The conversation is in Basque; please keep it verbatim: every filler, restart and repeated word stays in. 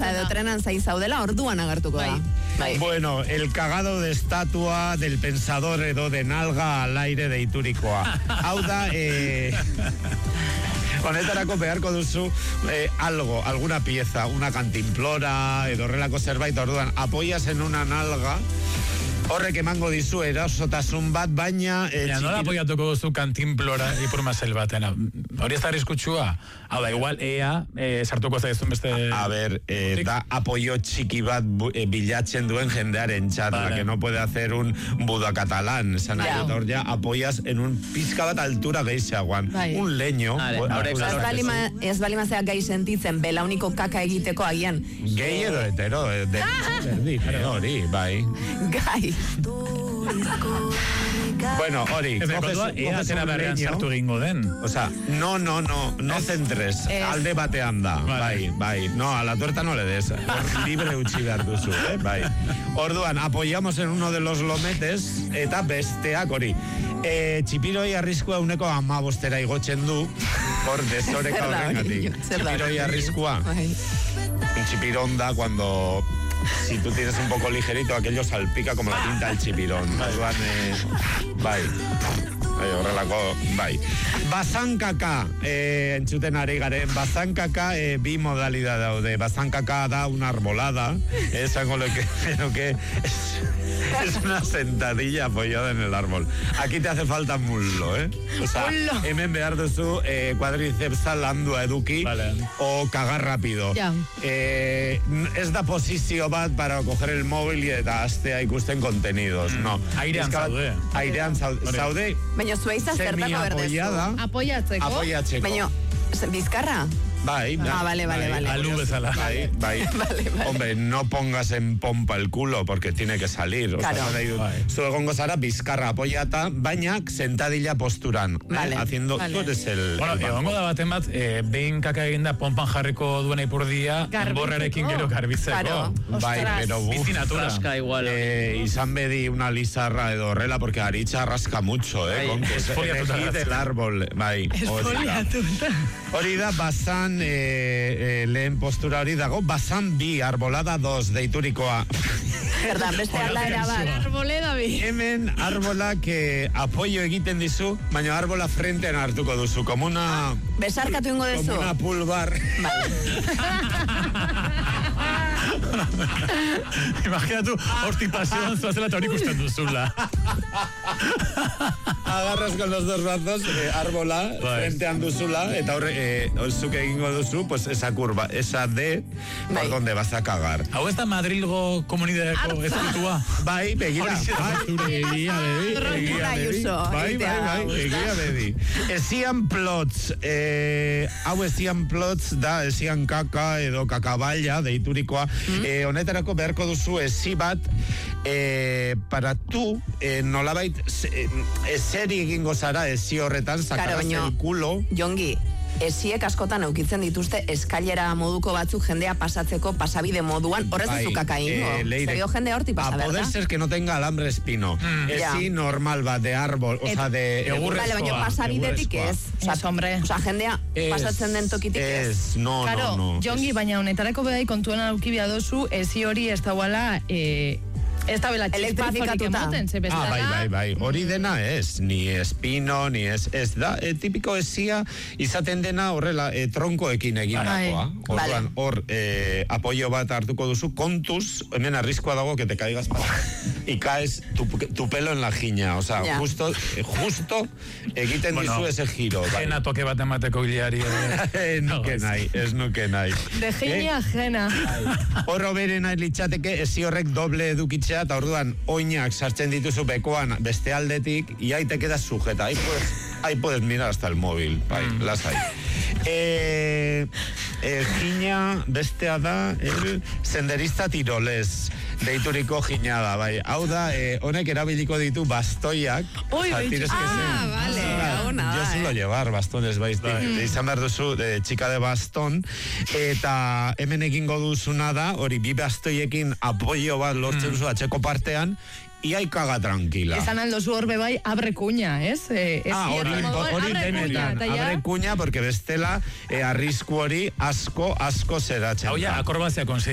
autobusa edo trenan zain zaudela, orduan agertuko da. Bai. Bueno, el cagado de estatua del pensador edo de nalga al aire deiturikoa. Hau da, eh... honetarako beharko duzu eh, algo, alguna pieza, una cantimplora, edo horrelako zerbait, orduan, apoyas en una nalga, horrek emango dizu erasotasun bat, baina... Eh, ja, nola apoiatuko duzu kantimplora ipurmasel batena? Hori ez da arriskutsua? Hau da, igual, ea, eh, sartuko zaizun beste... A, a ver, eh, da apoio txiki bat eh, bilatzen duen jendearen txat, vale. La que no puede hacer un Buda catalán, esan nahi dut, hor ja apoias en un pizka bat altura geixagoan, vale. Un leño... Vale. Ez balima zeak gai sentitzen, belauniko kaka egiteko agian. Gei edo hetero, de hori, bai. Gai. Bueno, hori, ea zera berrean sartu gingo den. O sea, no, no, no, no centres, alde batean da, bai, bai. No, a la tuerta no le des, libre utzi behar duzu, eh, bai. Orduan, apoyamos en uno de los lometes, eta besteak hori. Eh, txipiroi arriskua uneko amabostera igotzen du, hor desoreka horrengatik. Txipiroi arriskua. Un chipirón da cuando... Si tú tienes un poco ligerito, aquello salpica como la tinta del chipirón. Orduan, eh, bai. Horrelako, bai. Bazankaka, eh, entzuten ari garen, bazankaka eh, bi modalidad daude. Bazankaka da una arbolada, esango lo que, lo que es, es una sentadilla apoyada en el árbol. Aquí te hace falta muslo, ¿eh? O sea, hemen behar duzu eh, cuádricepsa landua eduki, vale. O cagar rápido. Ja. Eh, ez da posizio bat para coger el móvil y eta astea ikusten contenidos, mm. No. Airean zaude. Airean zaude. Baina zueiza zertako berdezu. Apoyatzeko. Apoyatzeko. Baina, bizkarra? Bai, bai. Ah, vale, vale, vale. Alu bezala. Bai, bai. Vale, vale. Hombre, no pongas en pompa el culo porque tiene que salir. Claro. Zu egongo zara bizkarra apoyata, baina sentadilla posturan. Vale. Eh, haciendo, vale. Tú eres el... Bueno, egongo da baten bat, eh, behin kaka eginda pompan jarriko duena ipurdia, borrarekin gero garbitzeko. Claro. Bai, pero buf. Bizinatura. Raska igual. Eh, izan bedi una lizarra edo horrela, porque aritza rasca mucho, eh? Con que se elegí del árbol. Bai, hori da. Hori da, bazan... Eh, Eh, lehen postura hori dago, bazan bi, arbolada dos, deiturikoa. Gerdan, beste aldaera bat. Arboleda bi. Hemen arbola que apoio egiten dizu, baina arbola frentean hartuko duzu, como una... Besarkatu ingo duzu. Como una pulbar. Imaginatu, hortik pasioan zuazela eta hori ikusten duzula. Agarras con los dos brazos, eh, arbola, frentean duzula, eta horre, eh, zuk egingo duzu, pues esa curva, esa D, por donde vas a cagar. Hau ez da Madrilgo komunidadeko ezkutua? Bai, begira. Egia bedi. Bai, bai, bai, egia bedi. Esian plots, eh, hau esian plots da, esian kaka edo kakaballa, deiturikoa. Eh, honetarako beharko duzu esi bat, eh, para tu, eh, nolabait, eh, eseri egingo zara esi horretan, sakaraz el culo. Jongi, esiek askotan aukitzen dituzte eskailera moduko batzuk jendea pasatzeko pasabide moduan, horrez bai, duzu kaka ingo. Eh, Zerio jende horti pasa, ¿verdad? A poder ser que no tenga alambre espino. Mm. Esi yeah. Normal bat, de árbol, o sea, de... Egurrezkoa. Vale, baina pasabidetik ez. O sea, hombre. O sea, jendea es, pasatzen den tokitik ez. Ez, no, claro, no, no. Jongi, baina honetarako bedai kontuan aukibia dozu, esi hori ez dauala... Eh, ez da bela txispazorik emoten, ze bestela. Ah, bai, bai, bai. Hori dena ez, ni espino, ni ez, ez da, e, tipiko esia, izaten dena horrela, e, tronkoekin eginakoa. Orduan, hor, e, apoio bat hartuko duzu, kontuz, hemen arriskoa dago, que te caigas para, y caes tu, tu pelo en la jiña, o sea, yeah. justo, justo, egiten bueno, dizu ese giro. Jena bai. Toke bat emateko gileari. Ez nuke nahi, ez nuke nahi. De jiña eh? Jena. Horro beren nahi litzateke, esi horrek doble edukitzea, eta orduan oinak sartzen dituzu bekoan beste aldetik y ahí te quedas sujeta. Ahí puedes, ahí puedes mirar hasta el móvil. Bai, mm. Las hay. Eh, eh, Gina bestea da el senderista tiroles. Deituriko jinada, bai. Hau da, eh, honek erabiliko ditu bastoiak. Ui, ah, vale. Ah, yo suelo llevar bastones, bai. Mm. Izan behar duzu, de, txika de baston. Eta hemen egingo duzuna da, hori bi bastoiekin apoio bat lortzen zu atxeko partean, y ahí caga tranquila. Esan aldo zu horbe bai, abre kuña, ez? Eh, ah, hori, hori denetan, abre kuña, porque bestela, eh, arrisku hori asko, asko zeratzen. Hau ja, akorbazia konsi.